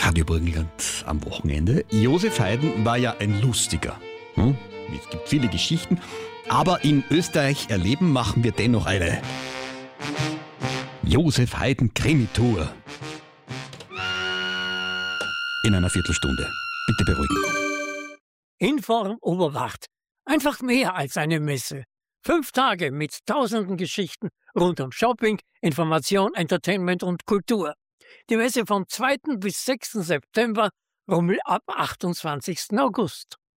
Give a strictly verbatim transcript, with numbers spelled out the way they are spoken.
Radio Burgenland am Wochenende. Josef Haydn war ja ein Lustiger. Hm? Es gibt viele Geschichten, aber in Österreich erleben machen wir dennoch eine Josef Haydn Krimi-Tour. In einer Viertelstunde. Bitte beruhigen. Inform Oberwart. Einfach mehr als eine Messe. Fünf Tage mit tausenden Geschichten rund um Shopping, Information, Entertainment und Kultur. Die Messe vom zweiten bis sechsten September, Rummel ab achtundzwanzigsten August.